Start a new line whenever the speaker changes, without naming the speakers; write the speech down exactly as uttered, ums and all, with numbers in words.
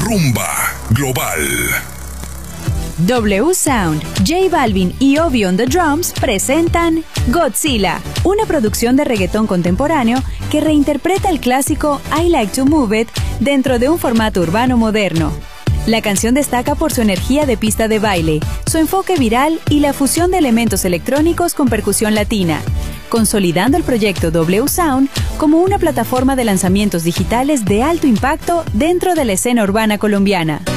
Rumba Global.
W Sound, J Balvin y Obi on the Drums presentan Godzilla, una producción de reggaetón contemporáneo que reinterpreta el clásico I Like to Move It dentro de un formato urbano moderno. La canción destaca por su energía de pista de baile, su enfoque viral y la fusión de elementos electrónicos con percusión latina, consolidando el proyecto W Sound como una plataforma de lanzamientos digitales de alto impacto dentro de la escena urbana colombiana.